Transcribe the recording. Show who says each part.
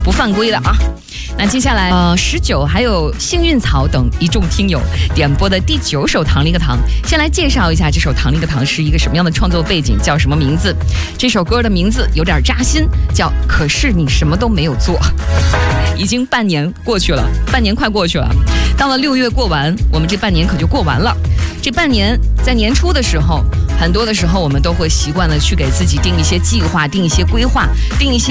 Speaker 1: 不犯规的啊。那接下来19还有幸运草等一众听友点播的第9首唐丽个糖，先来介绍一下这首唐丽个糖是一个什么样的创作背景，叫什么名字。这首歌的名字有点扎心，叫可是你什么都没有做。已经半年过去了，半年快过去了，到了6月过完，我们这半年可就过完了。这半年在年初的时候，很多的时候我们都会习惯的去给自己定一些计划，定一些规划，定一些